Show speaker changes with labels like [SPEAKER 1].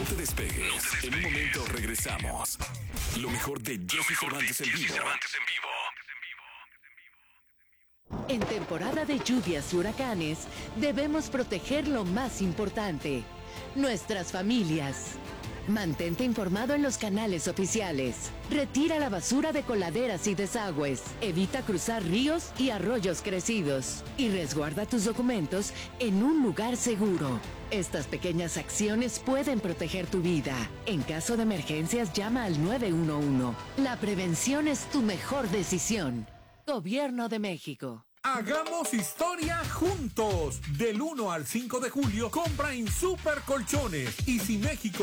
[SPEAKER 1] te despegues. En un momento regresamos. Lo mejor de Jesse Cervantes en vivo.
[SPEAKER 2] En temporada de lluvias y huracanes, debemos proteger lo más importante, nuestras familias. Mantente informado en los canales oficiales. Retira la basura de coladeras y desagües. Evita cruzar ríos y arroyos crecidos. Y resguarda tus documentos en un lugar seguro. Estas pequeñas acciones pueden proteger tu vida. En caso de emergencias, llama al 911. La prevención es tu mejor decisión. Gobierno de México.
[SPEAKER 3] Hagamos historia juntos. Del 1 al 5 de julio, compra en Super Colchones. Y si México